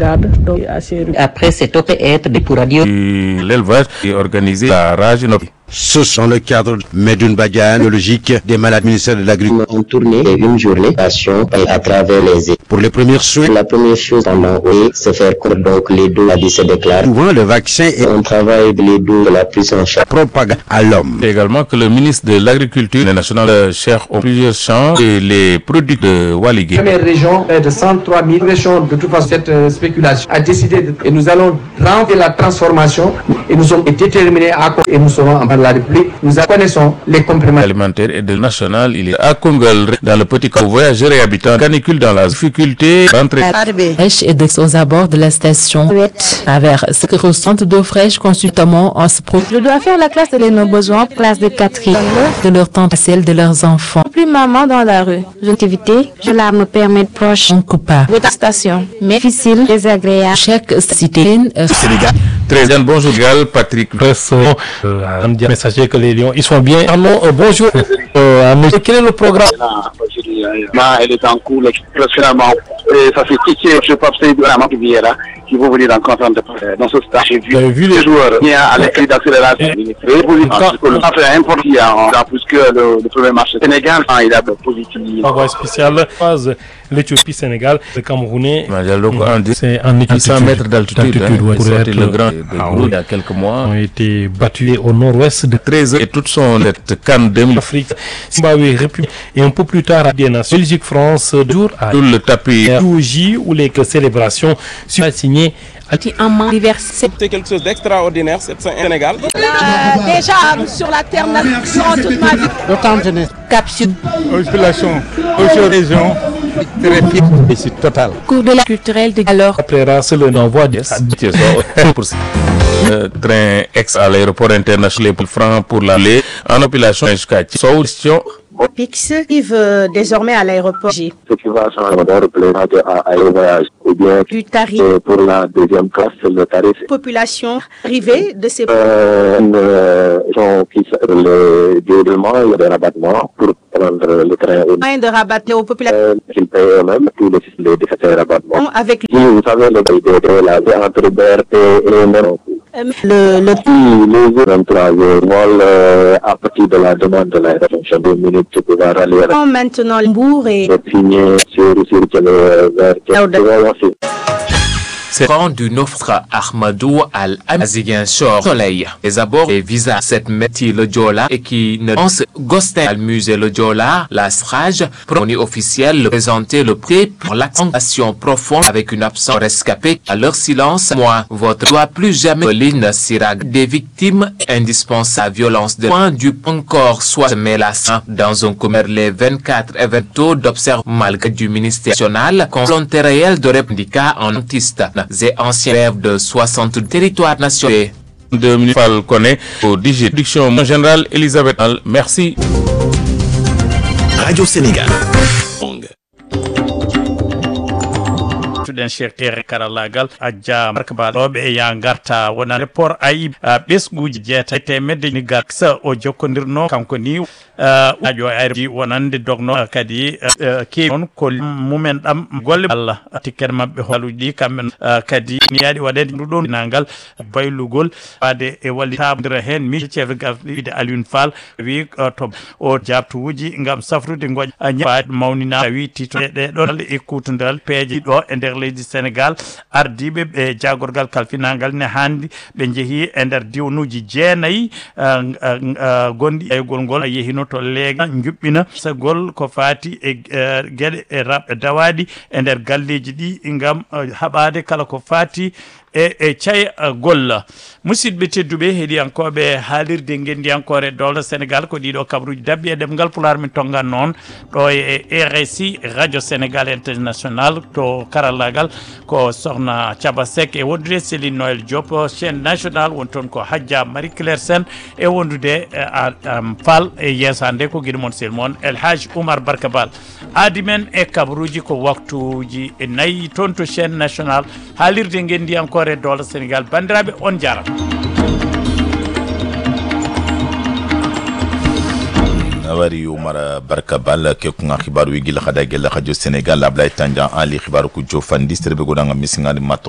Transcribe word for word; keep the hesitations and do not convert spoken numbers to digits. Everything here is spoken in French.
garde donc assez. Après cette O P être pour radio. L'élevage est organisé la rage. Ce sont le cadre Medoune Badiane, logique des malades ministère de l'Agriculture. En tournée et une journée passion à travers les. Pour les premiers soins. La première chose en envoyer, c'est faire court donc les dos à se déclare. Souvent le vaccin est. On travaille les dos de la prise en charge. Propagande à l'homme. Également que le ministre de l'Agriculture nationale cherche aux plusieurs champs et les produits de Waligé. La première région est de cent trois mille régions. De toute façon, cette euh, spéculation a décidé de, et nous allons rendre la transformation et nous sommes déterminés à et nous serons en la République. Nous connaissons les compléments alimentaires et de national. Il est à Congal dans le petit camp voyageurs et habitants canicule dans la difficulté d'entrée. Fraîche et aux abords de la station. Travers ce que ressentent d'eau fraîche consultamment en se pro. Je dois faire la classe de nos besoins, classe de quatrième. De leur temps à celle de leurs enfants. Plus maman dans la rue. L'activité, cela me permet de proche. On coupe pas. Station. Mais difficile, désagréable. Chaque cité. Euh, Sénégal. Très bien, bonjour Gal, Patrick. Presse, euh, un messager que les Lions, ils sont bien. Alors, euh, bonjour. Euh, mais quel est le programme? Là, elle est en cours, finalement. Et ça fait tiquer, je pense que c'est vraiment qui vient là, qui vont venir en conférence de presse. Dans ce stage, j'ai vu, vu les joueurs bien à l'écrit d'accélération. Très positif. Ça fait important, plus que le, le premier match Sénégal, il a positif. Envoi spécial, phase l'Éthiopie, Sénégal, le Camerounais. C'est en cent mètres d'altitude, hein, ouais, pour être le grand de ah, Grou, oui. il y a quelques mois. Ont été battus au nord-ouest de treize et toutes sont les Cannes deux mille. Afrique, Zimbabwe, République. Et un peu plus tard, à des nations, Belgique, France, jour à tout le tapis. J où les célébrations sont signées. C'est quelque chose d'extraordinaire, c'est Sénégal. Euh, déjà sur la terre durant toute ma vie. D'autant jeunesse. Capsule. Population, aux régions, très fière. Et c'est total. Cours de la culturelle de alors. Après race, le envoi de Le train ex à l'aéroport international pour francs pour l'aller en population jusqu'à solution. Pix arrive euh, désormais à l'aéroport J. Ce qui va changer le à voyage ou bien du tarif euh, pour la deuxième classe, le tarif. Population arrivée de ces euh, euh, gens qui le déroulement et le rabattement pour prendre le train. Moyen de rabattre aux populations. Euh, ils payent eux-mêmes tous les, les déficits rabattement. Avec oui, vous savez le de la vie entre B R T et le même. Le le les vingt-trois vol euh, à partir de la demande de la réflexion de minutes tu peux rallier. Maintenant Mbour et signer sur sur le vers C'est du Nofra Ahmadou Al-Aziguinchor Soleil. Les abords et visa cette métier le Djola et qui ne pense Gostin al musée le Djola, la strage, premier officiel présenté le prix pour l'accentuation profonde avec une absence rescapée à leur silence. Moi, votre doit plus jamais Pauline Sirag des victimes indispensables violence de point du encore soit mélassant dans un commerce les vingt-quatre événements d'observation malgré du ministère national, volonté réelle de réplica en antiste. Les anciens rêves de soixante territoires nationaux. deux minutes Falconet au digit. Production générale Elisabeth Al. Merci. Radio Sénégal. den shekere karalagal ajja markaba dobe e ya garta wona report ayi besguji jeta temedde ni garsa o jokkondirno kanko ni ajo ayri wonande dogno kadi ke on ko mumen dam golle Allah tikker mabbe holudi kamben kadi ni yadi wadede dudon nangal baylugol bade e walli tabdira hen mi chef gafide Alioune Fall wi to o jabtuuji ngam safrude goj nyaade mawnina wi tito de do e kutundal peeji do e der leydi Sénégal ardibe be jagorgal kalfinangal ne handi be jehi e der diwnuji jeenayi gondi e golgol yehino to lega njubbina sagol ko fati e gede e rab dawadi e der galleji di ngam habade kala ko fati e e chay golla musidbe teddube hedi ankobe haalirde ngendi ankore dol Sénégal ko dido kabruji dabbi e demgal pular min tonga non do e R S I Radio Sénégal International to karallagal ko sohna Thiaba Seck e wondude Céline Noël Diop chaîne nationale won ton ko Hadja Marie Claire Sen e wondude am fal e yesande ko gidmon selmon El Hadj Oumar Barkabal adimen e kabruji ko waktuji e nayi ton to chaîne nationale haalirde ngendi ankore dol Sénégal bandirabe on jara awari Oumar Barkabal ke kunga khibaru wi gila khada gela khajo Sénégal Ablaye Tandian ali khibaru ku jofandi serbe godanga misinga mato